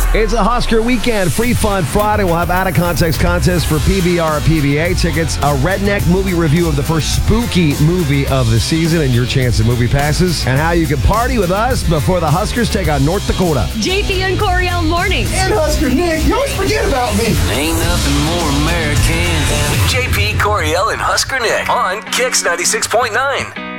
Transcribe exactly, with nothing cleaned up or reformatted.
It's a Husker weekend. Free Fun Friday. We'll have out of context contest for P B R P B A tickets, a redneck movie review of the first spooky movie of the season, and your chance at movie passes, and how you can party with us before the Huskers take on North Dakota. J P and Coriel mornings. And Husker Nick, you always forget about me. Ain't nothing more American than J P, Coriel, and Husker Nick on Kix ninety-six point nine.